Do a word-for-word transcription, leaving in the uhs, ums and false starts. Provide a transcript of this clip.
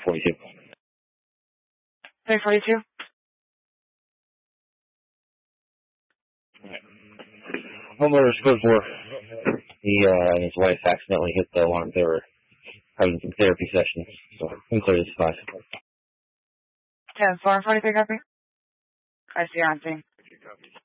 forty-two. ten forty-two. Homeowner's code four. He uh, and his wife accidentally hit the alarm. They were having some therapy sessions, so I'm clear this five. ten four forty-three, copy. I see you on scene.